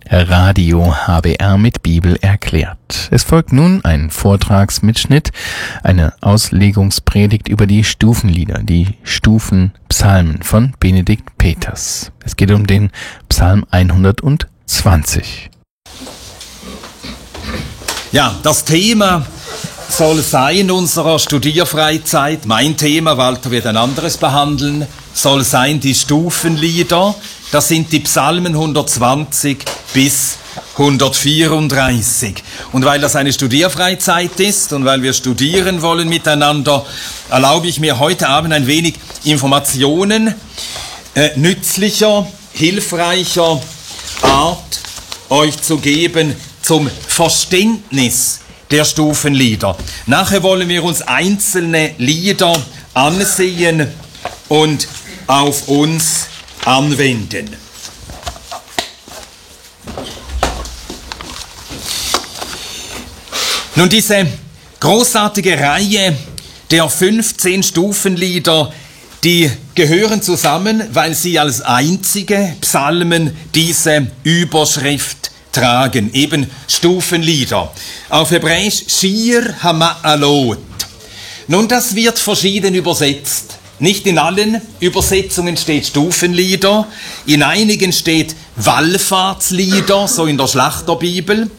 Radio HBR mit Bibel erklärt. Es folgt nun ein Vortragsmitschnitt, eine Auslegungspredigt über die Stufenlieder, die Stufenpsalmen von Benedikt Peters. Es geht um den Psalm 120. Ja, das Thema soll sein unserer Studierfreizeit. Mein Thema, Walter wird ein anderes behandeln, soll sein die Stufenlieder. Das sind die Psalmen 120 bis 134. Und weil das eine Studierfreizeit ist und weil wir studieren wollen miteinander, erlaube ich mir heute Abend ein wenig Informationen nützlicher, hilfreicher Art euch zu geben zum Verständnis der Stufenlieder. Nachher wollen wir uns einzelne Lieder ansehen und auf uns anwenden. Nun, diese großartige Reihe der 15 Stufenlieder, die gehören zusammen, weil sie als einzige Psalmen diese Überschrift tragen, eben Stufenlieder. Auf Hebräisch Shir HaMa'alot. Nun, das wird verschieden übersetzt. Nicht in allen Übersetzungen steht Stufenlieder, in einigen steht Wallfahrtslieder, so in der Schlachterbibel.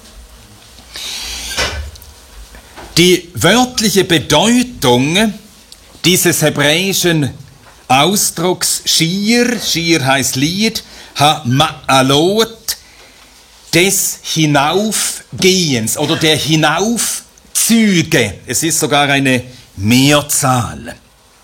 Die wörtliche Bedeutung dieses hebräischen Ausdrucks Shir heißt Lied, HaMa'alot, des Hinaufgehens oder der Hinaufzüge. Es ist sogar eine Mehrzahl.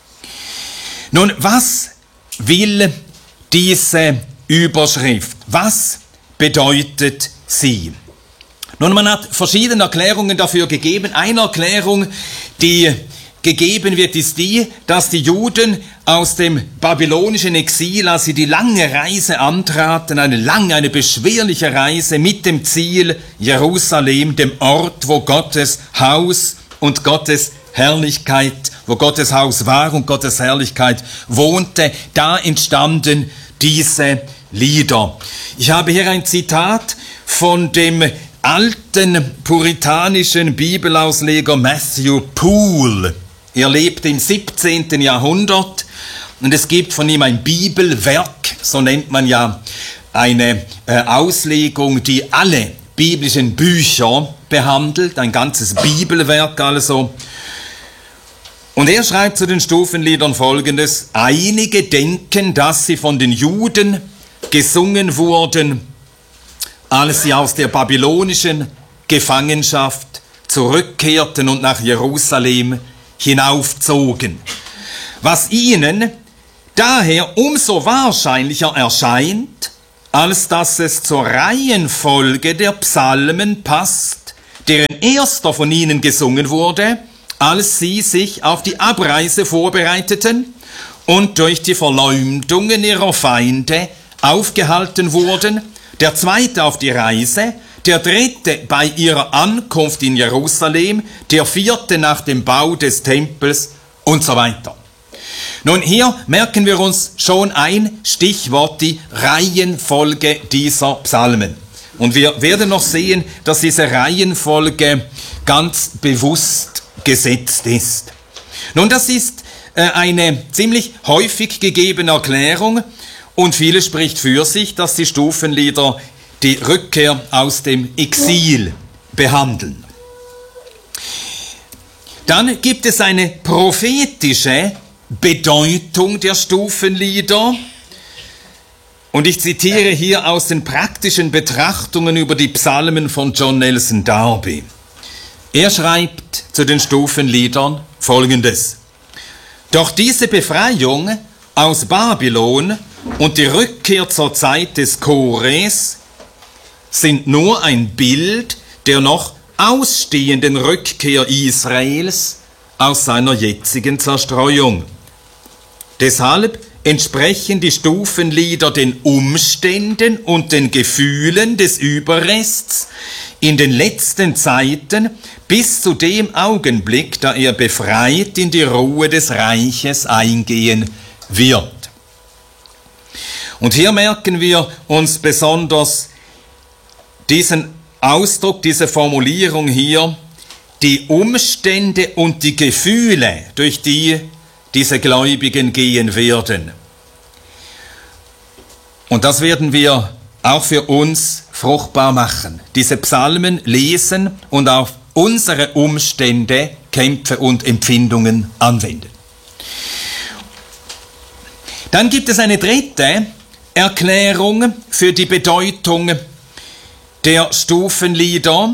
Nun, was will diese Überschrift? Was bedeutet sie? Nun, man hat verschiedene Erklärungen dafür gegeben. Eine Erklärung, die gegeben wird, ist die, dass die Juden aus dem babylonischen Exil, als sie die lange Reise antraten, eine beschwerliche Reise mit dem Ziel Jerusalem, dem Ort, wo Gottes Haus und Gottes Herrlichkeit, wo Gottes Haus war und Gottes Herrlichkeit wohnte, da entstanden diese Lieder. Ich habe hier ein Zitat von dem alten puritanischen Bibelausleger Matthew Poole. Er lebte im 17. Jahrhundert und es gibt von ihm ein Bibelwerk, so nennt man ja eine Auslegung, die alle biblischen Bücher behandelt, ein ganzes Bibelwerk also. Und er schreibt zu den Stufenliedern Folgendes: Einige denken, dass sie von den Juden gesungen wurden, als sie aus der babylonischen Gefangenschaft zurückkehrten und nach Jerusalem hinaufzogen, was ihnen daher umso wahrscheinlicher erscheint, als dass es zur Reihenfolge der Psalmen passt, deren erster von ihnen gesungen wurde, als sie sich auf die Abreise vorbereiteten und durch die Verleumdungen ihrer Feinde aufgehalten wurden, der zweite auf die Reise, der dritte bei ihrer Ankunft in Jerusalem, der vierte nach dem Bau des Tempels und so weiter. Nun, hier merken wir uns schon ein Stichwort, die Reihenfolge dieser Psalmen. Und wir werden noch sehen, dass diese Reihenfolge ganz bewusst gesetzt ist. Nun, das ist eine ziemlich häufig gegebene Erklärung und vieles spricht für sich, dass die Stufenlieder die Rückkehr aus dem Exil behandeln. Dann gibt es eine prophetische Bedeutung der Stufenlieder. Und ich zitiere hier aus den praktischen Betrachtungen über die Psalmen von John Nelson Darby. Er schreibt zu den Stufenliedern Folgendes: Doch diese Befreiung aus Babylon und die Rückkehr zur Zeit des Kores sind nur ein Bild der noch ausstehenden Rückkehr Israels aus seiner jetzigen Zerstreuung. Deshalb entsprechen die Stufenlieder den Umständen und den Gefühlen des Überrests in den letzten Zeiten bis zu dem Augenblick, da er befreit in die Ruhe des Reiches eingehen wird. Und hier merken wir uns besonders diesen Ausdruck, diese Formulierung hier, die Umstände und die Gefühle, durch die diese Gläubigen gehen werden. Und das werden wir auch für uns fruchtbar machen. Diese Psalmen lesen und auf unsere Umstände, Kämpfe und Empfindungen anwenden. Dann gibt es eine dritte Erklärung für die Bedeutung der Stufenlieder.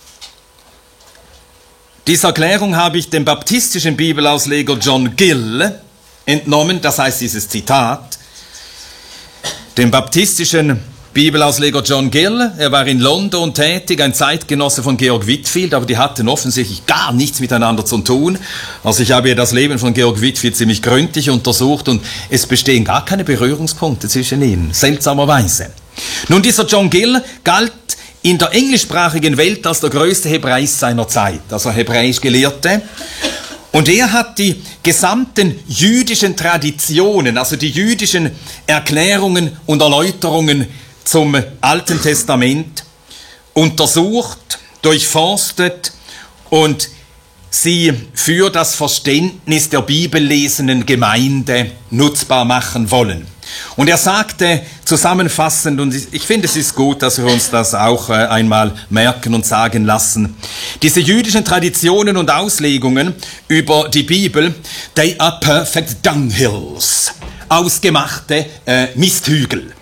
Diese Erklärung habe ich dem baptistischen Bibelausleger John Gill entnommen, das heißt dieses Zitat. Dem baptistischen Bibelausleger John Gill, er war in London tätig, ein Zeitgenosse von Georg Whitefield, aber die hatten offensichtlich gar nichts miteinander zu tun. Also ich habe ja das Leben von Georg Whitefield ziemlich gründlich untersucht und es bestehen gar keine Berührungspunkte zwischen ihnen, seltsamerweise. Nun, dieser John Gill galt in der englischsprachigen Welt als der größte Hebräist seiner Zeit, also hebräisch Gelehrte. Und er hat die gesamten jüdischen Traditionen, also die jüdischen Erklärungen und Erläuterungen zum Alten Testament untersucht, durchforstet und sie für das Verständnis der bibellesenden Gemeinde nutzbar machen wollen. Und er sagte zusammenfassend, und ich finde, es ist gut, dass wir uns das auch einmal merken und sagen lassen, diese jüdischen Traditionen und Auslegungen über die Bibel, they are perfect dunghills, ausgemachte Misthügel.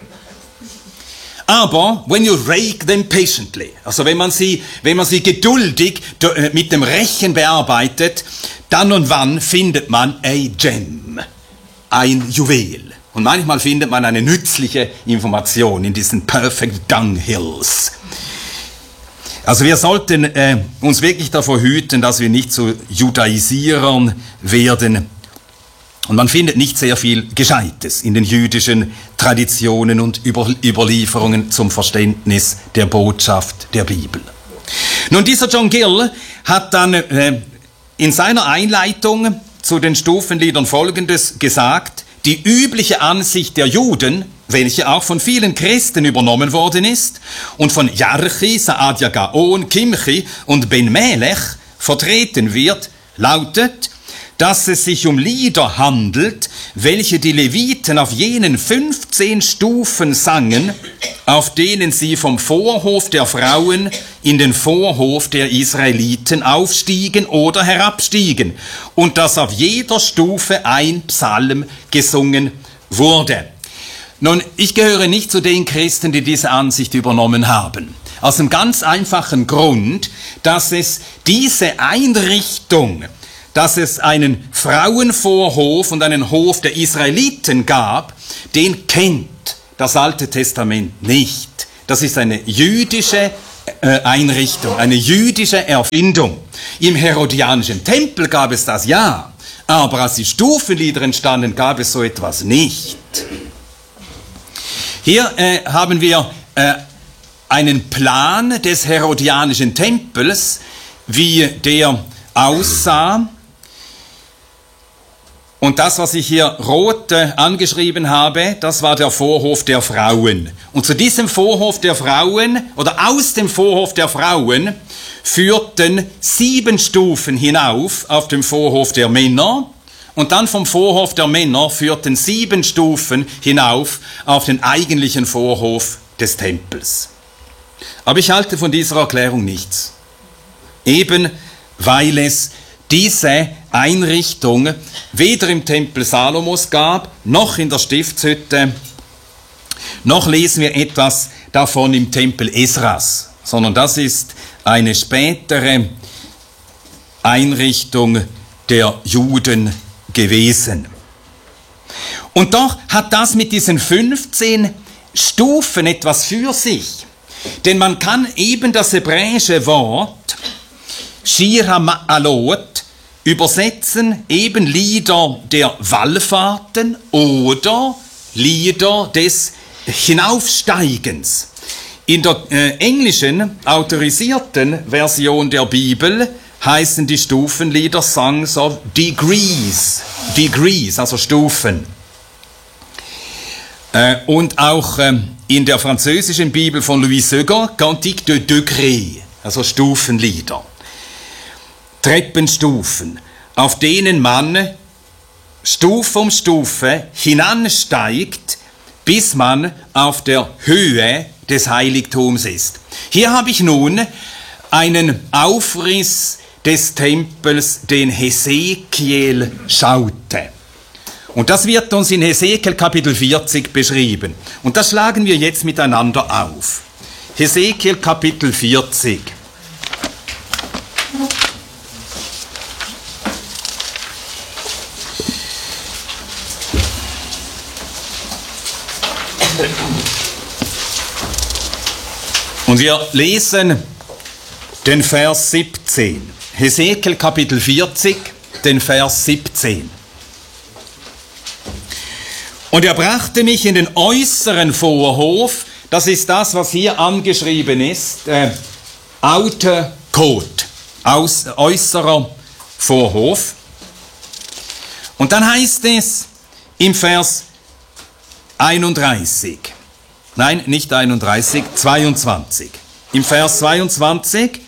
Aber when you rake them patiently, also wenn man sie geduldig mit dem Rechen bearbeitet, dann und wann findet man a gem, ein Juwel. Und manchmal findet man eine nützliche Information in diesen perfect dunghills. Also wir sollten uns wirklich davor hüten, dass wir nicht zu Judaisierern werden. Und man findet nicht sehr viel Gescheites in den jüdischen Traditionen und Überlieferungen zum Verständnis der Botschaft der Bibel. Nun, dieser John Gill hat dann in seiner Einleitung zu den Stufenliedern Folgendes gesagt: Die übliche Ansicht der Juden, welche auch von vielen Christen übernommen worden ist und von Jarchi, Saadia Gaon, Kimchi und Ben Melech vertreten wird, lautet, dass es sich um Lieder handelt, welche die Leviten auf jenen 15 Stufen sangen, auf denen sie vom Vorhof der Frauen in den Vorhof der Israeliten aufstiegen oder herabstiegen und dass auf jeder Stufe ein Psalm gesungen wurde. Nun, ich gehöre nicht zu den Christen, die diese Ansicht übernommen haben. Aus einem ganz einfachen Grund, dass es diese Einrichtung, dass es einen Frauenvorhof und einen Hof der Israeliten gab, den kennt das Alte Testament nicht. Das ist eine jüdische Einrichtung, eine jüdische Erfindung. Im herodianischen Tempel gab es das ja, aber als die Stufenlieder entstanden, gab es so etwas nicht. Hier haben wir einen Plan des herodianischen Tempels, wie der aussah. Und das, was ich hier rot angeschrieben habe, das war der Vorhof der Frauen. Und zu diesem Vorhof der Frauen, oder aus dem Vorhof der Frauen, führten 7 Stufen hinauf auf dem Vorhof der Männer. Und dann vom Vorhof der Männer führten 7 Stufen hinauf auf den eigentlichen Vorhof des Tempels. Aber ich halte von dieser Erklärung nichts. Eben weil es diese Einrichtung weder im Tempel Salomos gab, noch in der Stiftshütte, noch lesen wir etwas davon im Tempel Esras, sondern das ist eine spätere Einrichtung der Juden gewesen. Und doch hat das mit diesen 15 Stufen etwas für sich, denn man kann eben das hebräische Wort Shir HaMa'alot übersetzen, eben Lieder der Wallfahrten oder Lieder des Hinaufsteigens. In der englischen, autorisierten Version der Bibel heißen die Stufenlieder Songs of Degrees, also Stufen. Und auch in der französischen Bibel von Louis Segger Cantique de Degrés, also Stufenlieder. Treppenstufen, auf denen man Stufe um Stufe hinansteigt, bis man auf der Höhe des Heiligtums ist. Hier habe ich nun einen Aufriss des Tempels, den Hesekiel schaute. Und das wird uns in Hesekiel Kapitel 40 beschrieben. Und das schlagen wir jetzt miteinander auf. Hesekiel Kapitel 40. Und wir lesen den Vers 17. Hesekiel Kapitel 40, den Vers 17. Und er brachte mich in den äußeren Vorhof, das ist das, was hier angeschrieben ist, Outer Court, äußerer Vorhof. Und dann heißt es im Vers 31, nein, nicht 31, 22. Im Vers 22,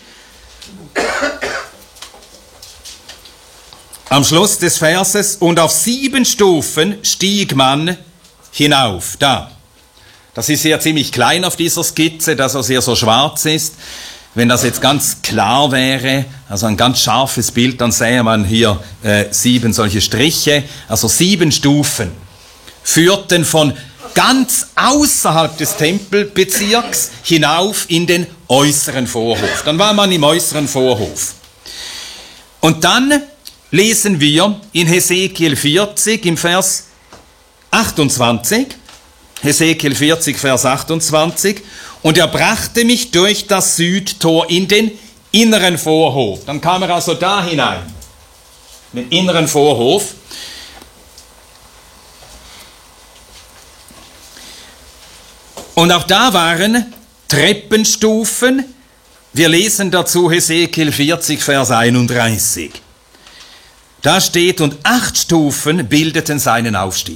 am Schluss des Verses, und auf 7 Stufen stieg man hinauf. Da. Das ist hier ziemlich klein auf dieser Skizze, dass es hier so schwarz ist. Wenn das jetzt ganz klar wäre, also ein ganz scharfes Bild, dann sähe man hier 7 solche Striche, also 7 Stufen führten von ganz außerhalb des Tempelbezirks hinauf in den äußeren Vorhof. Dann war man im äußeren Vorhof. Und dann lesen wir in Hesekiel 40 im Vers 28, Hesekiel 40, Vers 28, und er brachte mich durch das Südtor in den inneren Vorhof. Dann kam er also da hinein, in den inneren Vorhof. Und auch da waren Treppenstufen. Wir lesen dazu Hesekiel 40, Vers 31. Da steht, und 8 Stufen bildeten seinen Aufstieg.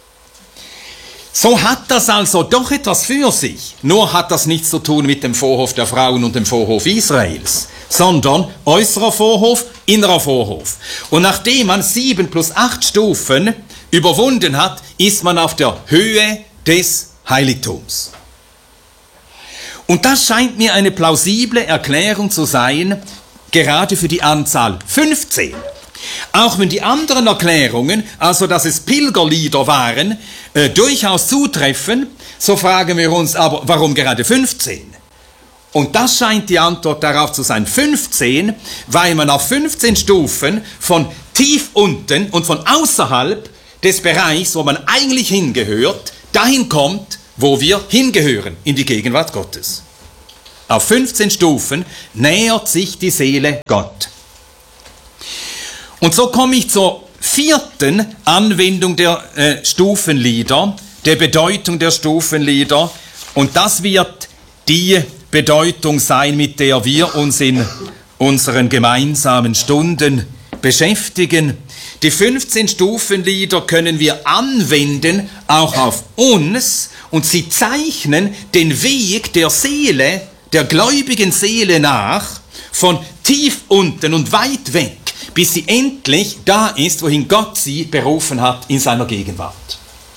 So hat das also doch etwas für sich. Nur hat das nichts zu tun mit dem Vorhof der Frauen und dem Vorhof Israels, sondern äußerer Vorhof, innerer Vorhof. Und nachdem man 7 plus 8 Stufen überwunden hat, ist man auf der Höhe des Heiligtums. Und das scheint mir eine plausible Erklärung zu sein, gerade für die Anzahl 15. Auch wenn die anderen Erklärungen, also dass es Pilgerlieder waren, durchaus zutreffen, so fragen wir uns aber, warum gerade 15? Und das scheint die Antwort darauf zu sein, 15, weil man auf 15 Stufen von tief unten und von außerhalb des Bereichs, wo man eigentlich hingehört, dahin kommt, wo wir hingehören, in die Gegenwart Gottes. Auf 15 Stufen nähert sich die Seele Gott. Und so komme ich zur 4. Anwendung der Stufenlieder, der Bedeutung der Stufenlieder. Und das wird die Bedeutung sein, mit der wir uns in unseren gemeinsamen Stunden beschäftigen. Die 15 Stufenlieder können wir anwenden, auch auf uns, und sie zeichnen den Weg der Seele, der gläubigen Seele nach, von tief unten und weit weg, bis sie endlich da ist, wohin Gott sie berufen hat in seiner Gegenwart.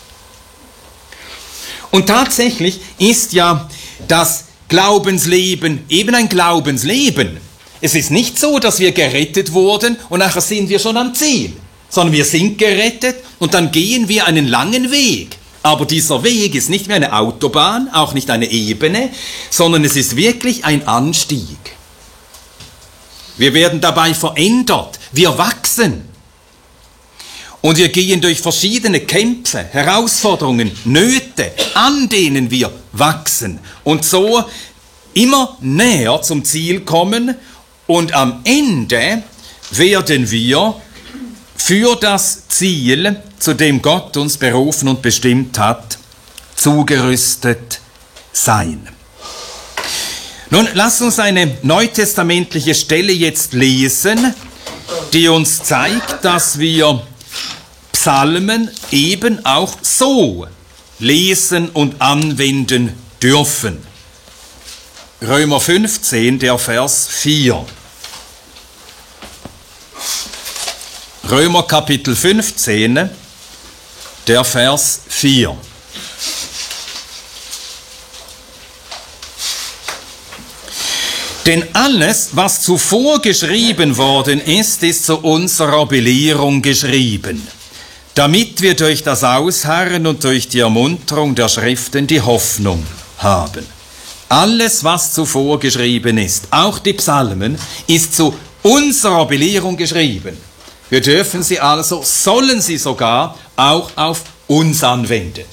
Und tatsächlich ist ja das Glaubensleben eben ein Glaubensleben. Es ist nicht so, dass wir gerettet wurden und nachher sind wir schon am Ziel, sondern wir sind gerettet und dann gehen wir einen langen Weg. Aber dieser Weg ist nicht mehr eine Autobahn, auch nicht eine Ebene, sondern es ist wirklich ein Anstieg. Wir werden dabei verändert, wir wachsen. Und wir gehen durch verschiedene Kämpfe, Herausforderungen, Nöte, an denen wir wachsen. Und so immer näher zum Ziel kommen. Und am Ende werden wir für das Ziel, zu dem Gott uns berufen und bestimmt hat, zugerüstet sein. Nun, lasst uns eine neutestamentliche Stelle jetzt lesen, die uns zeigt, dass wir Psalmen eben auch so lesen und anwenden dürfen. Römer 15, der Vers 4. Römer Kapitel 15, der Vers 4. Denn alles, was zuvor geschrieben worden ist, ist zu unserer Belehrung geschrieben, damit wir durch das Ausharren und durch die Ermunterung der Schriften die Hoffnung haben. Alles, was zuvor geschrieben ist, auch die Psalmen, ist zu unserer Belehrung geschrieben. Wir dürfen sie also, sollen sie sogar auch auf uns anwenden.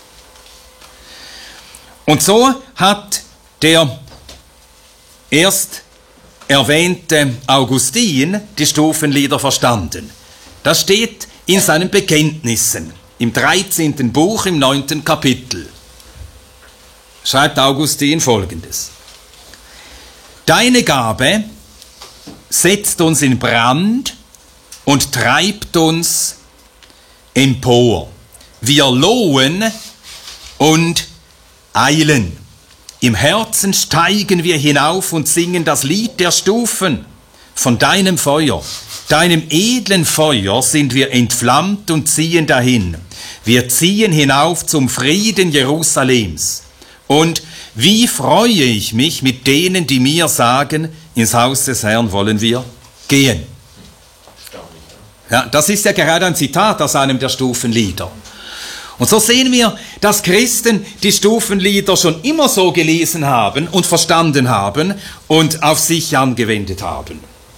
Und so hat der erst erwähnte Augustin die Stufenlieder verstanden. Das steht in seinen Bekenntnissen im 13. Buch im 9. Kapitel. Schreibt Augustin Folgendes: Deine Gabe setzt uns in Brand und treibt uns empor. Wir lohen und eilen. Im Herzen steigen wir hinauf und singen das Lied der Stufen. Von deinem Feuer, deinem edlen Feuer sind wir entflammt und ziehen dahin. Wir ziehen hinauf zum Frieden Jerusalems. Und wie freue ich mich mit denen, die mir sagen, ins Haus des Herrn wollen wir gehen. Ja, das ist ja gerade ein Zitat aus einem der Stufenlieder. Und so sehen wir, dass Christen die Stufenlieder schon immer so gelesen haben und verstanden haben und auf sich angewendet haben.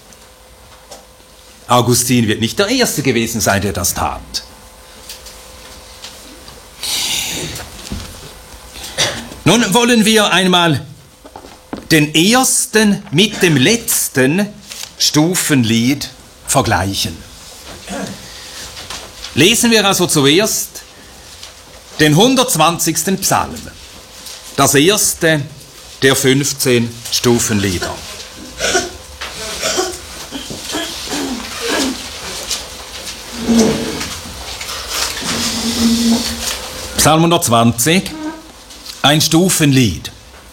Augustin wird nicht der Erste gewesen sein, der das tat. Nun wollen wir einmal den ersten mit dem letzten Stufenlied vergleichen. Lesen wir also zuerst den 120. Psalm, das erste der 15 Stufenlieder. Psalm 120, ein Stufenlied.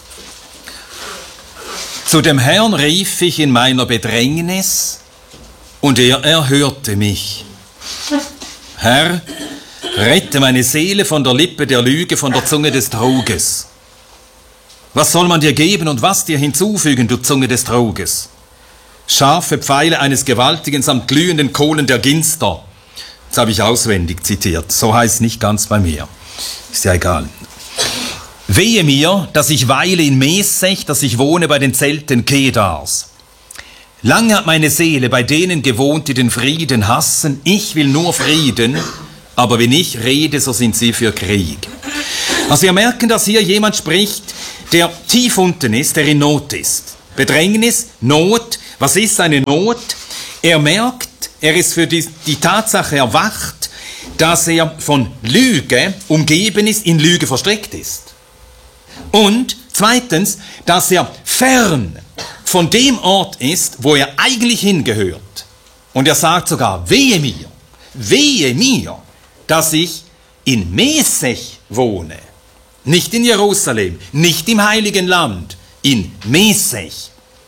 Zu dem Herrn rief ich in meiner Bedrängnis, und er erhörte mich. Herr, rette meine Seele von der Lippe der Lüge, von der Zunge des Truges. Was soll man dir geben und was dir hinzufügen, du Zunge des Truges? Scharfe Pfeile eines Gewaltigen samt glühenden Kohlen der Ginster. Das habe ich auswendig zitiert, so heißt es nicht ganz bei mir. Ist ja egal. Wehe mir, dass ich weile in Mesech, dass ich wohne bei den Zelten Kedars. Lange hat meine Seele bei denen gewohnt, die den Frieden hassen. Ich will nur Frieden, aber wenn ich rede, so sind sie für Krieg. Also wir merken, dass hier jemand spricht, der tief unten ist, der in Not ist. Bedrängnis, Not. Was ist eine Not? Er merkt, er ist für die Tatsache erwacht, dass er von Lüge umgeben ist, in Lüge verstrickt ist. Und zweitens, dass er fern von dem Ort ist, wo er eigentlich hingehört. Und er sagt sogar, wehe mir, dass ich in Mesech wohne. Nicht in Jerusalem, nicht im Heiligen Land, in Mesech.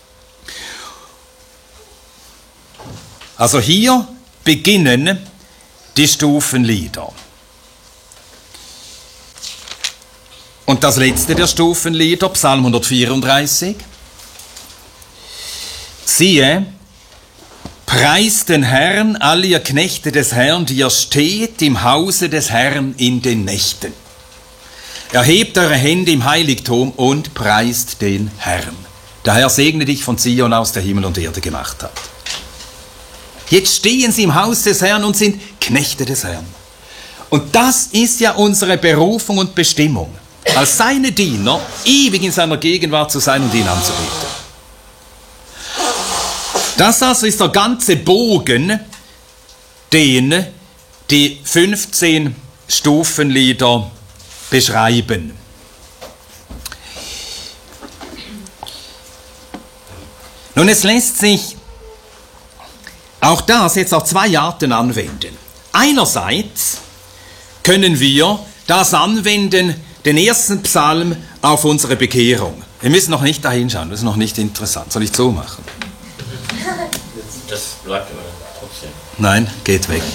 Also hier beginnen die Stufenlieder. Und das letzte der Stufenlieder, Psalm 134. Siehe, preist den Herrn, all ihr Knechte des Herrn, die ihr steht im Hause des Herrn in den Nächten. Erhebt eure Hände im Heiligtum und preist den Herrn. Der Herr segne dich von Zion aus, der Himmel und Erde gemacht hat. Jetzt stehen sie im Haus des Herrn und sind Knechte des Herrn. Und das ist ja unsere Berufung und Bestimmung, als seine Diener ewig in seiner Gegenwart zu sein und ihn anzubeten. Das also ist der ganze Bogen, den die 15 Stufenlieder beschreiben. Nun, es lässt sich auch das jetzt auf zwei Arten anwenden. Einerseits können wir das anwenden, den ersten Psalm auf unsere Bekehrung. Wir müssen noch nicht da hinschauen, das ist noch nicht interessant. Soll ich so machen? Das bleibt immer trotzdem. Nein, geht weg.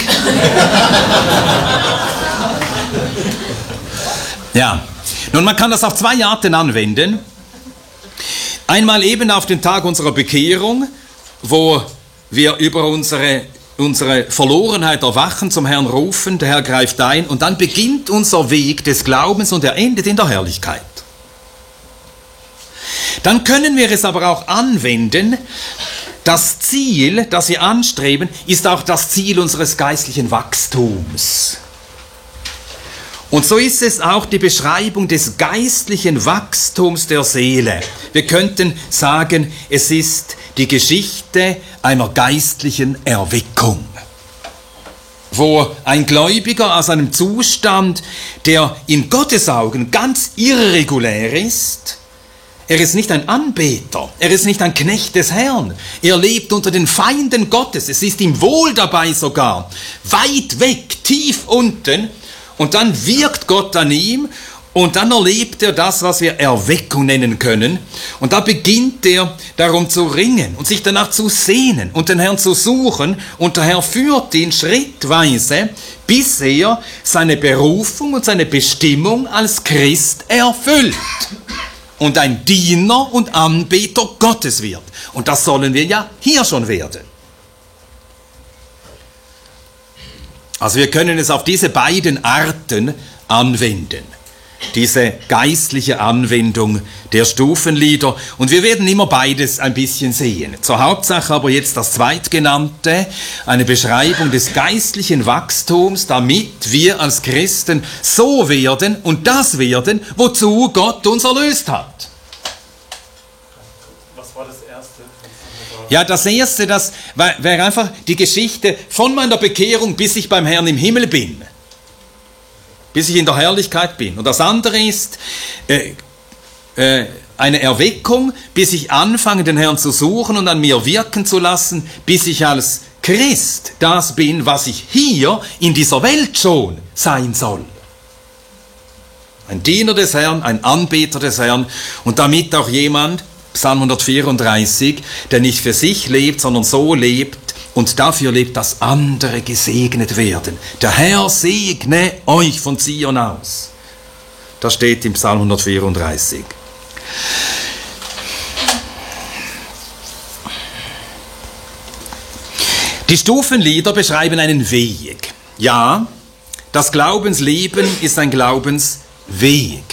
Ja, nun man kann das auf zwei Arten anwenden. Einmal eben auf den Tag unserer Bekehrung, wo wir über unsere Verlorenheit erwachen, zum Herrn rufen, der Herr greift ein und dann beginnt unser Weg des Glaubens und er endet in der Herrlichkeit. Dann können wir es aber auch anwenden. Das Ziel, das wir anstreben, ist auch das Ziel unseres geistlichen Wachstums. Und so ist es auch die Beschreibung des geistlichen Wachstums der Seele. Wir könnten sagen, es ist die Geschichte einer geistlichen Erweckung, wo ein Gläubiger aus einem Zustand, der in Gottes Augen ganz irregulär ist, er ist nicht ein Anbeter, er ist nicht ein Knecht des Herrn, er lebt unter den Feinden Gottes, es ist ihm wohl dabei sogar, weit weg, tief unten, und dann wirkt Gott an ihm und dann erlebt er das, was wir Erweckung nennen können, und da beginnt er darum zu ringen und sich danach zu sehnen und den Herrn zu suchen, und der Herr führt ihn schrittweise, bis er seine Berufung und seine Bestimmung als Christ erfüllt und ein Diener und Anbeter Gottes wird. Und das sollen wir ja hier schon werden. Also wir können es auf diese beiden Arten anwenden. Diese geistliche Anwendung der Stufenlieder. Und wir werden immer beides ein bisschen sehen. Zur Hauptsache aber jetzt das Zweitgenannte, eine Beschreibung des geistlichen Wachstums, damit wir als Christen so werden und das werden, wozu Gott uns erlöst hat. Was war das Erste? Ja, das Erste, das wäre einfach die Geschichte von meiner Bekehrung, bis ich beim Herrn im Himmel bin. Bis ich in der Herrlichkeit bin. Und das andere ist eine Erweckung, bis ich anfange, den Herrn zu suchen und an mir wirken zu lassen, bis ich als Christ das bin, was ich hier in dieser Welt schon sein soll. Ein Diener des Herrn, ein Anbeter des Herrn und damit auch jemand, Psalm 134, der nicht für sich lebt, sondern so lebt, und dafür lebt, dass andere gesegnet werden. Der Herr segne euch von Zion aus. Das steht im Psalm 134. Die Stufenlieder beschreiben einen Weg. Ja, das Glaubensleben ist ein Glaubensweg.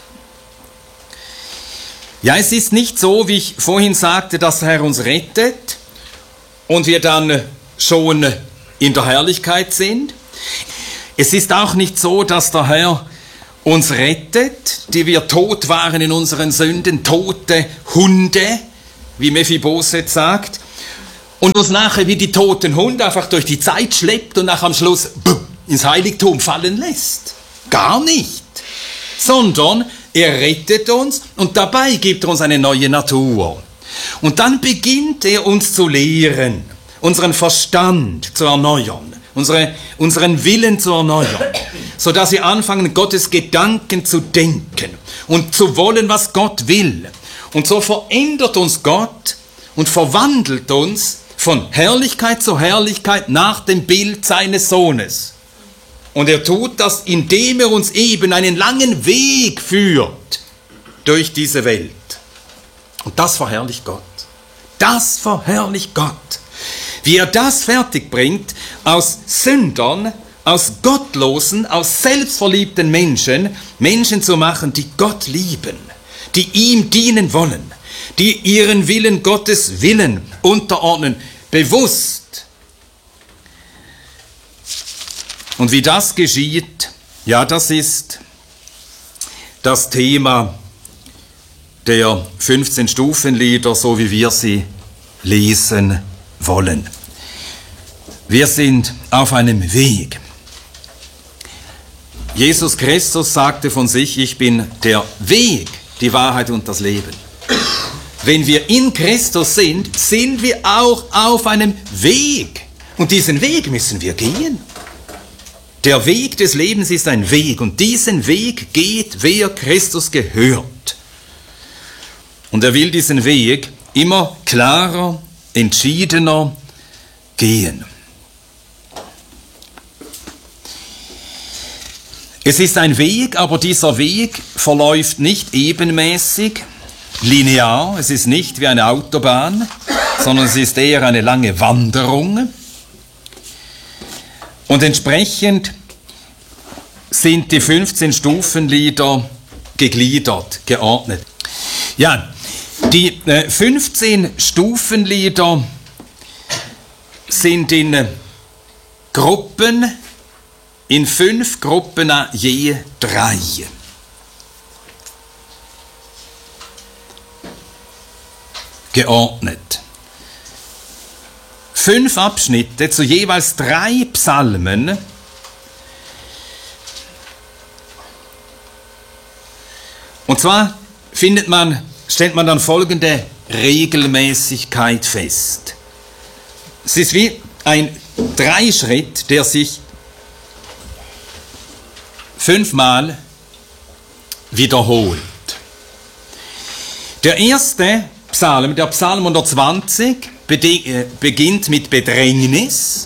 Ja, es ist nicht so, wie ich vorhin sagte, dass der Herr uns rettet und wir dann schon in der Herrlichkeit sind. Es ist auch nicht so, dass der Herr uns rettet, die wir tot waren in unseren Sünden, tote Hunde, wie Mephibosheth sagt, und uns nachher wie die toten Hunde einfach durch die Zeit schleppt und nach am Schluss ins Heiligtum fallen lässt. Gar nicht. Sondern er rettet uns und dabei gibt er uns eine neue Natur. Und dann beginnt er uns zu lehren, unseren Verstand zu erneuern, unseren Willen zu erneuern, sodass wir anfangen, Gottes Gedanken zu denken und zu wollen, was Gott will. Und so verändert uns Gott und verwandelt uns von Herrlichkeit zu Herrlichkeit nach dem Bild seines Sohnes. Und er tut das, indem er uns eben einen langen Weg führt durch diese Welt. Und das verherrlicht Gott. Das verherrlicht Gott. Wie er das fertig bringt, aus Sündern, aus Gottlosen, aus selbstverliebten Menschen, Menschen zu machen, die Gott lieben, die ihm dienen wollen, die ihren Willen Gottes Willen unterordnen, bewusst. Und wie das geschieht, ja, das ist das Thema der 15 Stufenlieder, so wie wir sie lesen wollen. Wir sind auf einem Weg. Jesus Christus sagte von sich, ich bin der Weg, die Wahrheit und das Leben. Wenn wir in Christus sind, sind wir auch auf einem Weg. Und diesen Weg müssen wir gehen. Der Weg des Lebens ist ein Weg und diesen Weg geht, wer Christus gehört. Und er will diesen Weg immer klarer, entschiedener gehen. Es ist ein Weg, aber dieser Weg verläuft nicht ebenmäßig, linear. Es ist nicht wie eine Autobahn, sondern es ist eher eine lange Wanderung. Und entsprechend sind die 15 Stufenlieder gegliedert, geordnet. Ja, die 15 Stufenlieder sind in Gruppen, in 5 Gruppen je 3. Geordnet. 5 Abschnitte zu jeweils 3 Psalmen. Und zwar stellt man dann folgende Regelmäßigkeit fest. Es ist wie ein Dreischritt, der sich 5-mal wiederholt. Der erste Psalm, der Psalm 120, beginnt mit Bedrängnis.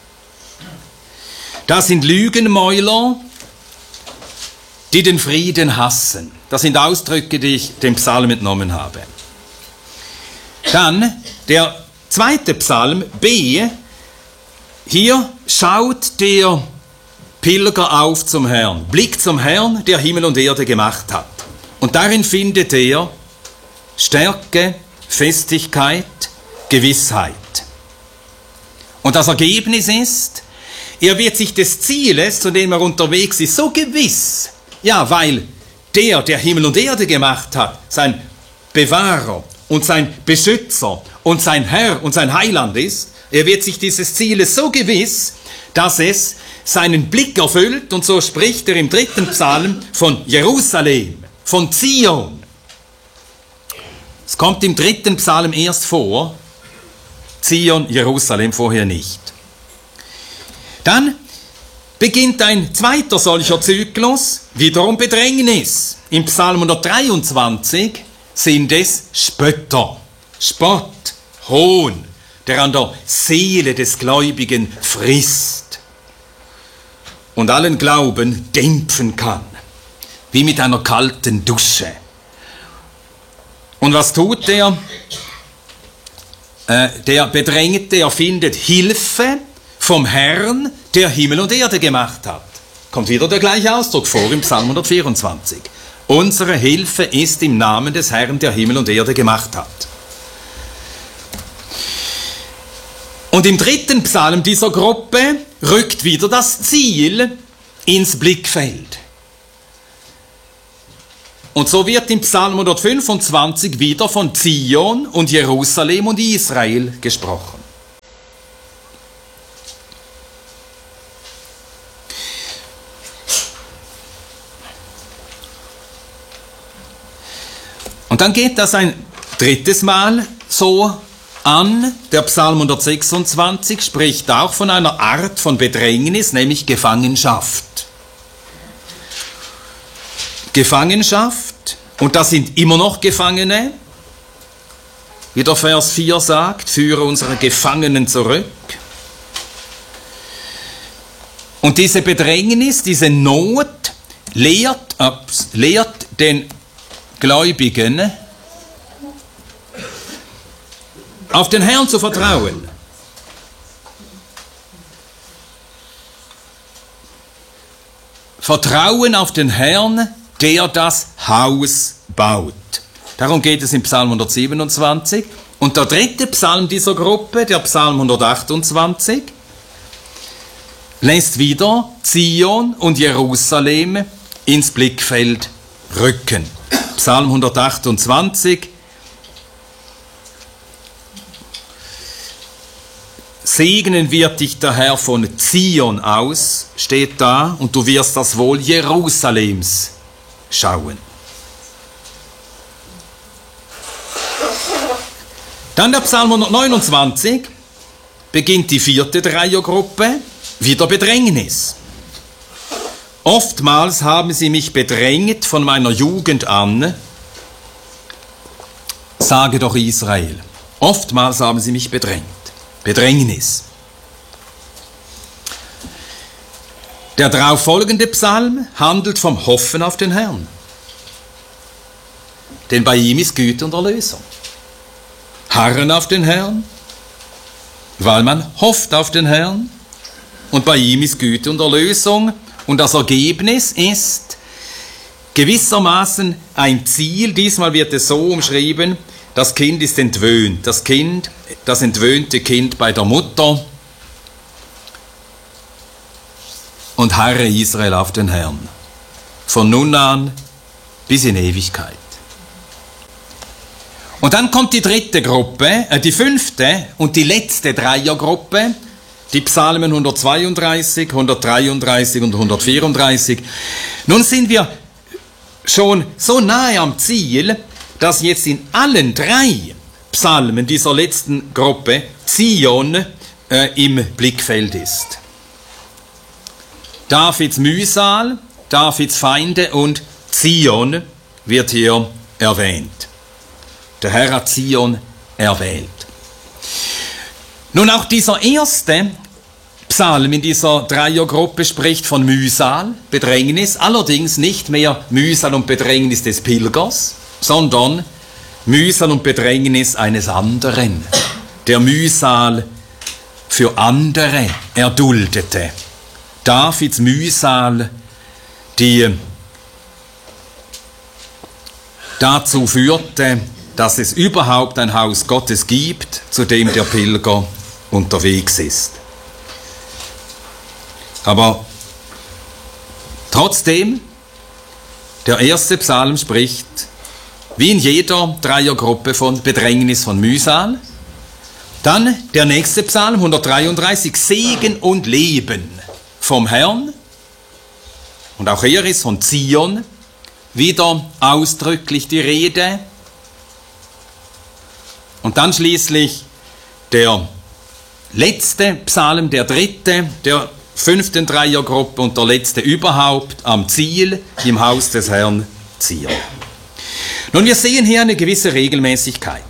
Das sind Lügenmäuler, die den Frieden hassen. Das sind Ausdrücke, die ich dem Psalm entnommen habe. Dann der zweite Psalm, B. Hier schaut der Pilger auf zum Herrn, blickt zum Herrn, der Himmel und Erde gemacht hat. Und darin findet er Stärke, Festigkeit, Gewissheit. Und das Ergebnis ist, er wird sich des Zieles, zu dem er unterwegs ist, so gewiss, ja, weil der Himmel und Erde gemacht hat, sein Bewahrer und sein Beschützer und sein Herr und sein Heiland ist, er wird sich dieses Zieles so gewiss, dass es seinen Blick erfüllt, und so spricht er im 3. Psalm von Jerusalem, von Zion. Es kommt im 3. Psalm erst vor, Zion, Jerusalem, vorher nicht. Dann beginnt ein zweiter solcher Zyklus, wiederum Bedrängnis. Im Psalm 123 sind es Spötter, Spott, Hohn, der an der Seele des Gläubigen frisst und allen Glauben dämpfen kann, wie mit einer kalten Dusche. Und was tut der? Der Bedrängte, er findet Hilfe vom Herrn, der Himmel und Erde gemacht hat. Kommt wieder der gleiche Ausdruck vor im Psalm 124. Unsere Hilfe ist im Namen des Herrn, der Himmel und Erde gemacht hat. Und im 3. Psalm dieser Gruppe rückt wieder das Ziel ins Blickfeld. Und so wird im Psalm 125 wieder von Zion und Jerusalem und Israel gesprochen. Und dann geht das ein drittes Mal so an. Der Psalm 126 spricht auch von einer Art von Bedrängnis, nämlich Gefangenschaft. Gefangenschaft, und das sind immer noch Gefangene, wie der Vers 4 sagt, führe unsere Gefangenen zurück. Und diese Bedrängnis, diese Not lehrt den Gläubigen, auf den Herrn zu vertrauen. Vertrauen auf den Herrn, der das Haus baut. Darum geht es im Psalm 127. Und der dritte Psalm dieser Gruppe, der Psalm 128, lässt wieder Zion und Jerusalem ins Blickfeld rücken. Psalm 128. Segnen wird dich der Herr von Zion aus, steht da, und du wirst das Wohl Jerusalems schauen. Dann der Psalm 129, beginnt die 4. Dreiergruppe, wieder Bedrängnis. Oftmals haben sie mich bedrängt von meiner Jugend an. Sage doch Israel. Oftmals haben sie mich bedrängt. Bedrängnis. Der darauf folgende Psalm handelt vom Hoffen auf den Herrn. Denn bei ihm ist Güte und Erlösung. Harren auf den Herrn, weil man hofft auf den Herrn. Und bei ihm ist Güte und Erlösung. Und das Ergebnis ist gewissermaßen ein Ziel. Diesmal wird es so umschrieben, das Kind ist entwöhnt. Das entwöhnte Kind bei der Mutter. Und harre Israel auf den Herrn. Von nun an bis in Ewigkeit. Und dann kommt die dritte Gruppe, die fünfte und die letzte Dreiergruppe, die Psalmen 132, 133 und 134. Nun sind wir schon so nahe am Ziel, dass jetzt in allen drei Psalmen dieser letzten Gruppe Zion im Blickfeld ist. Davids Mühsal, Davids Feinde und Zion wird hier erwähnt. Der Herr hat Zion erwählt. Nun auch dieser erste Psalm in dieser Dreiergruppe spricht von Mühsal, Bedrängnis, allerdings nicht mehr Mühsal und Bedrängnis des Pilgers, sondern Mühsal und Bedrängnis eines anderen, der Mühsal für andere erduldete. Davids Mühsal, die dazu führte, dass es überhaupt ein Haus Gottes gibt, zu dem der Pilger unterwegs ist. Aber trotzdem, der erste Psalm spricht, wie in jeder Dreiergruppe, von Bedrängnis, von Mühsal. Dann der nächste Psalm, 133, Segen und Leben vom Herrn. Und auch hier ist von Zion wieder ausdrücklich die Rede. Und dann schließlich der letzte Psalm, der dritte, der fünften Dreiergruppe und der letzte überhaupt am Ziel im Haus des Herrn Zion. Nun, wir sehen hier eine gewisse Regelmäßigkeit.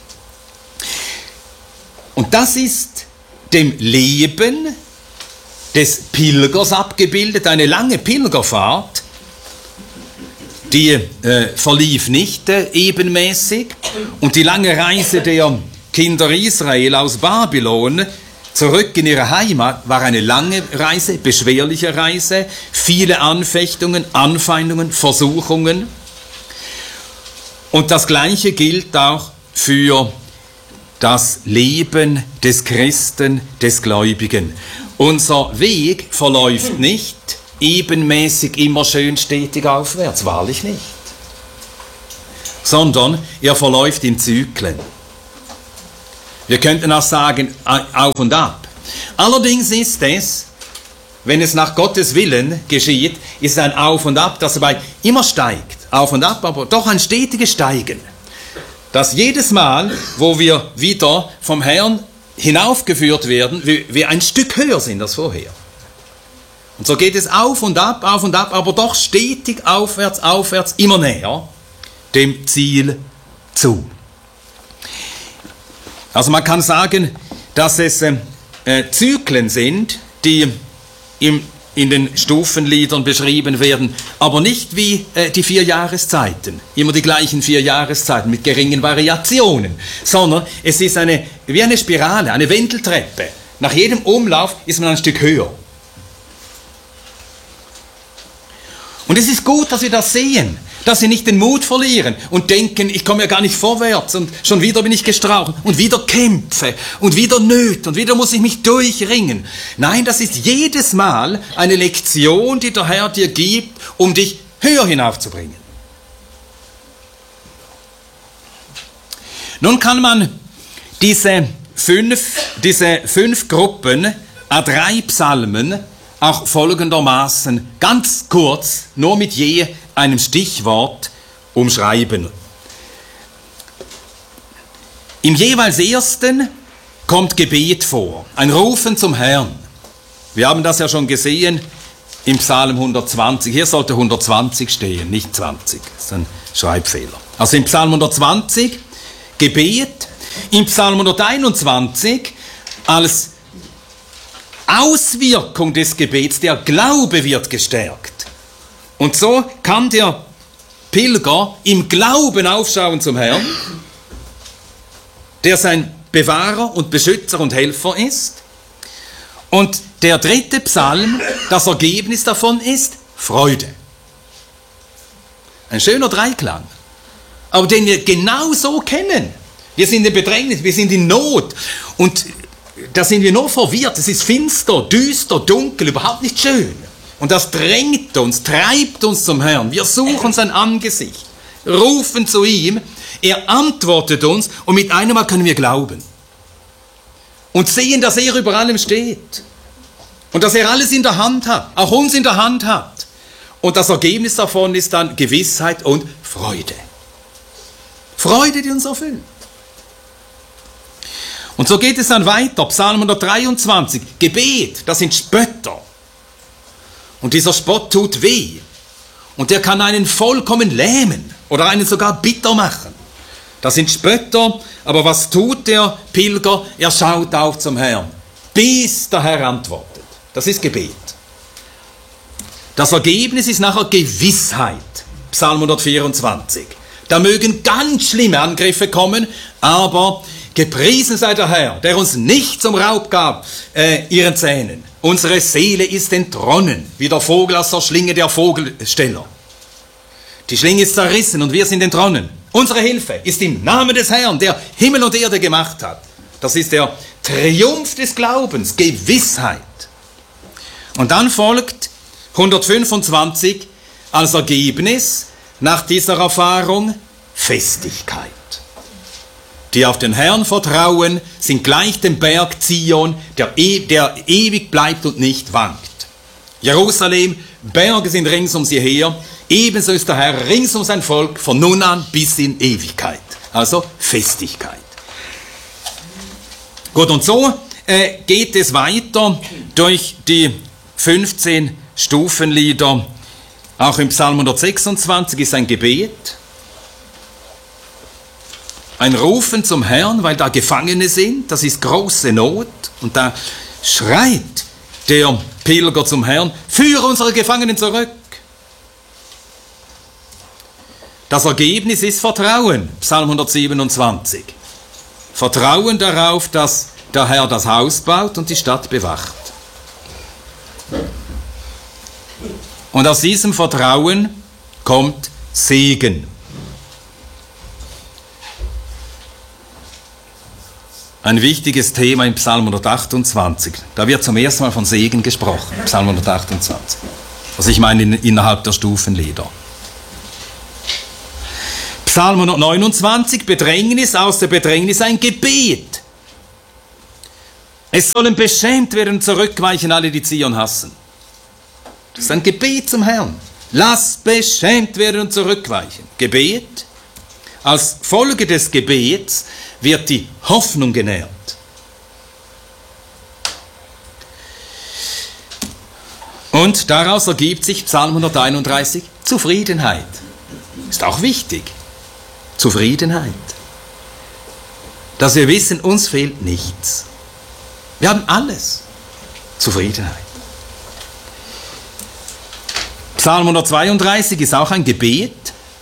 Und das ist dem Leben des Pilgers abgebildet, eine lange Pilgerfahrt, die verlief nicht ebenmäßig, und die lange Reise der Kinder Israel aus Babylon zurück in ihre Heimat war eine lange Reise, beschwerliche Reise, viele Anfechtungen, Anfeindungen, Versuchungen. Und das Gleiche gilt auch für das Leben des Christen, des Gläubigen. Unser Weg verläuft nicht ebenmäßig immer schön stetig aufwärts, wahrlich nicht, sondern er verläuft in Zyklen. Wir könnten auch sagen, auf und ab. Allerdings ist es, wenn es nach Gottes Willen geschieht, ist es ein Auf und Ab, das dabei immer steigt. Auf und ab, aber doch ein stetiges Steigen. Dass jedes Mal, wo wir wieder vom Herrn hinaufgeführt werden, wir ein Stück höher sind als vorher. Und so geht es auf und ab, aber doch stetig aufwärts, immer näher dem Ziel zu. Also man kann sagen, dass es Zyklen sind, die in den Stufenliedern beschrieben werden, aber nicht wie die 4 Jahreszeiten, immer die gleichen 4 Jahreszeiten mit geringen Variationen, sondern es ist wie eine Spirale, eine Wendeltreppe. Nach jedem Umlauf ist man ein Stück höher. Und es ist gut, dass wir das sehen, dass wir nicht den Mut verlieren und denken, ich komme ja gar nicht vorwärts und schon wieder bin ich gestrauchelt und wieder kämpfe und wieder Nöte und wieder muss ich mich durchringen. Nein, das ist jedes Mal eine Lektion, die der Herr dir gibt, um dich höher hinaufzubringen. Nun kann man diese fünf Gruppen, 3 Psalmen, auch folgendermaßen ganz kurz, nur mit je einem Stichwort umschreiben. Im jeweils ersten kommt Gebet vor, ein Rufen zum Herrn. Wir haben das ja schon gesehen, im Psalm 120. Hier sollte 120 stehen, nicht 20. Das ist ein Schreibfehler. Also im Psalm 120 Gebet, im Psalm 121 als Auswirkung des Gebets, der Glaube wird gestärkt. Und so kann der Pilger im Glauben aufschauen zum Herrn, der sein Bewahrer und Beschützer und Helfer ist. Und der dritte Psalm, das Ergebnis davon ist Freude. Ein schöner Dreiklang, aber den wir genau so kennen. Wir sind in Bedrängnis, wir sind in Not und da sind wir nur verwirrt. Es ist finster, düster, dunkel, überhaupt nicht schön. Und das drängt uns, treibt uns zum Herrn. Wir suchen sein Angesicht, rufen zu ihm, er antwortet uns und mit einem Mal können wir glauben. Und sehen, dass er über allem steht. Und dass er alles in der Hand hat, auch uns in der Hand hat. Und das Ergebnis davon ist dann Gewissheit und Freude. Freude, die uns erfüllt. Und so geht es dann weiter. Psalm 123, Gebet, das sind Spötter. Und dieser Spott tut weh. Und der kann einen vollkommen lähmen oder einen sogar bitter machen. Das sind Spötter, aber was tut der Pilger? Er schaut auf zum Herrn, bis der Herr antwortet. Das ist Gebet. Das Ergebnis ist nachher Gewissheit. Psalm 124. Da mögen ganz schlimme Angriffe kommen, aber gepriesen sei der Herr, der uns nicht zum Raub gab, ihren Zähnen. Unsere Seele ist entronnen, wie der Vogel aus der Schlinge der Vogelsteller. Die Schlinge ist zerrissen und wir sind entronnen. Unsere Hilfe ist im Namen des Herrn, der Himmel und Erde gemacht hat. Das ist der Triumph des Glaubens, Gewissheit. Und dann folgt 125 als Ergebnis nach dieser Erfahrung Festigkeit. Die auf den Herrn vertrauen, sind gleich dem Berg Zion, der ewig bleibt und nicht wankt. Jerusalem, Berge sind rings um sie her, ebenso ist der Herr rings um sein Volk, von nun an bis in Ewigkeit. Also Festigkeit. Gut, und so geht es weiter durch die 15 Stufenlieder. Auch im Psalm 126 ist ein Gebet. Ein Rufen zum Herrn, weil da Gefangene sind, das ist große Not. Und da schreit der Pilger zum Herrn, führe unsere Gefangenen zurück. Das Ergebnis ist Vertrauen, Psalm 127. Vertrauen darauf, dass der Herr das Haus baut und die Stadt bewacht. Und aus diesem Vertrauen kommt Segen. Ein wichtiges Thema im Psalm 128. Da wird zum ersten Mal von Segen gesprochen, Psalm 128. Also ich meine innerhalb der Stufenlieder. Psalm 129, Bedrängnis, aus der Bedrängnis ein Gebet. Es sollen beschämt werden und zurückweichen alle, die Zion hassen. Das ist ein Gebet zum Herrn. Lass beschämt werden und zurückweichen. Gebet. Als Folge des Gebets wird die Hoffnung genährt. Und daraus ergibt sich Psalm 131 Zufriedenheit. Ist auch wichtig. Zufriedenheit. Dass wir wissen, uns fehlt nichts. Wir haben alles. Zufriedenheit. Psalm 132 ist auch ein Gebet.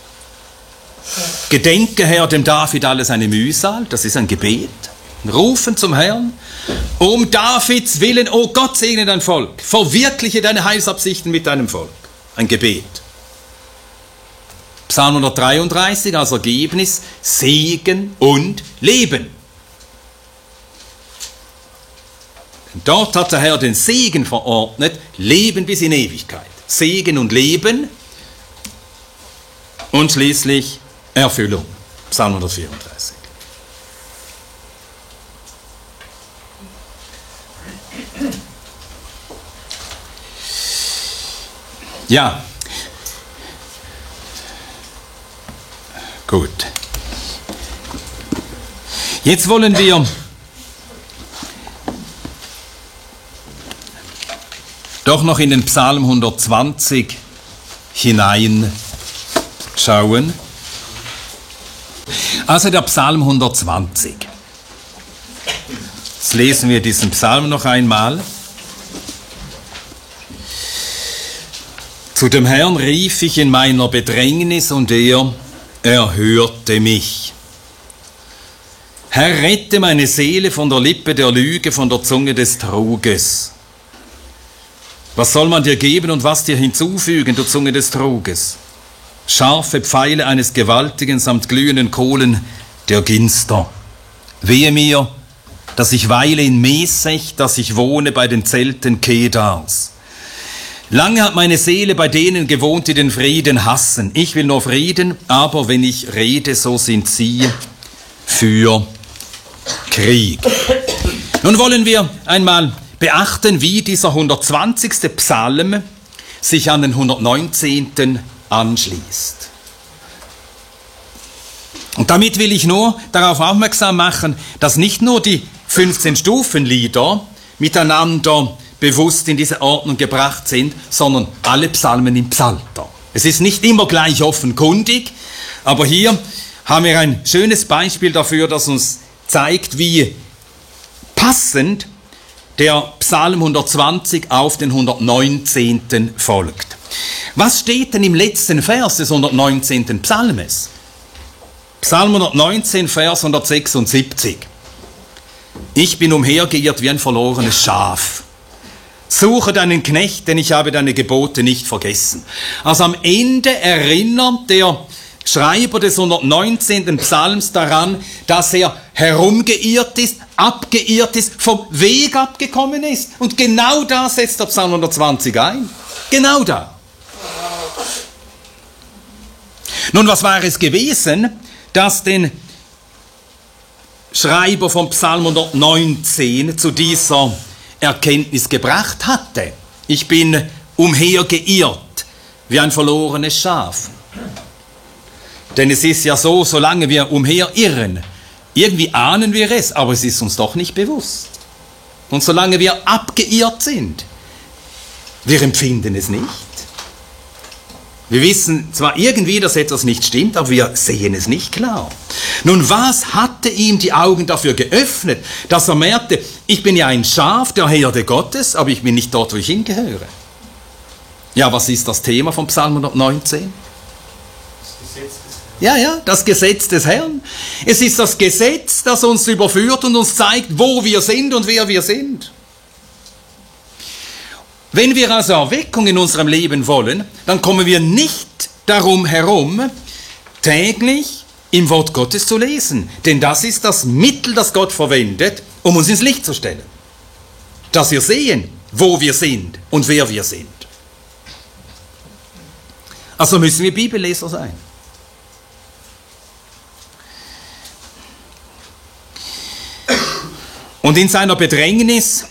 Gedenke, Herr, dem David alle seine Mühsal. Das ist ein Gebet. Rufen zum Herrn. Um Davids Willen, o Gott, segne dein Volk. Verwirkliche deine Heilsabsichten mit deinem Volk. Ein Gebet. Psalm 133 als Ergebnis Segen und Leben. Dort hat der Herr den Segen verordnet, Leben bis in Ewigkeit. Segen und Leben und schließlich Erfüllung. Psalm 134. Ja. Gut. Jetzt wollen wir doch noch in den Psalm 120 hineinschauen. Also der Psalm 120. Jetzt lesen wir diesen Psalm noch einmal. Zu dem Herrn rief ich in meiner Bedrängnis und er erhörte mich. Herr, rette meine Seele von der Lippe der Lüge, von der Zunge des Truges. Was soll man dir geben und was dir hinzufügen, du Zunge des Truges? Scharfe Pfeile eines Gewaltigen samt glühenden Kohlen der Ginster. Wehe mir, dass ich weile in Mesech, dass ich wohne bei den Zelten Kedars. Lange hat meine Seele bei denen gewohnt, die den Frieden hassen. Ich will nur Frieden, aber wenn ich rede, so sind sie für Krieg. Nun wollen wir einmal beachten, wie dieser 120. Psalm sich an den 119. anschließt. Und damit will ich nur darauf aufmerksam machen, dass nicht nur die 15 Stufenlieder miteinander bewusst in diese Ordnung gebracht sind, sondern alle Psalmen im Psalter. Es ist nicht immer gleich offenkundig, aber hier haben wir ein schönes Beispiel dafür, das uns zeigt, wie passend der Psalm 120 auf den 119. folgt. Was steht denn im letzten Vers des 119. Psalmes? Psalm 119, Vers 176. Ich bin umhergeirrt wie ein verlorenes Schaf. Suche deinen Knecht, denn ich habe deine Gebote nicht vergessen. Also am Ende erinnert der Schreiber des 119. Psalms daran, dass er herumgeirrt ist, abgeirrt ist, vom Weg abgekommen ist. Und genau da setzt der Psalm 120 ein. Genau da. Nun, was war es gewesen, das den Schreiber vom Psalm 119 zu dieser Erkenntnis gebracht hatte? Ich bin umhergeirrt wie ein verlorenes Schaf. Denn es ist ja so, solange wir umherirren, irgendwie ahnen wir es, aber es ist uns doch nicht bewusst. Und solange wir abgeirrt sind, wir empfinden es nicht. Wir wissen zwar irgendwie, dass etwas nicht stimmt, aber wir sehen es nicht klar. Nun, was hatte ihm die Augen dafür geöffnet, dass er merkte, ich bin ja ein Schaf der Herde Gottes, aber ich bin nicht dort, wo ich hingehöre? Ja, was ist das Thema vom Psalm 119? Ja, das Gesetz des Herrn. Es ist das Gesetz, das uns überführt und uns zeigt, wo wir sind und wer wir sind. Wenn wir also Erweckung in unserem Leben wollen, dann kommen wir nicht darum herum, täglich im Wort Gottes zu lesen. Denn das ist das Mittel, das Gott verwendet, um uns ins Licht zu stellen. Dass wir sehen, wo wir sind und wer wir sind. Also müssen wir Bibelleser sein. Und in seiner Bedrängnis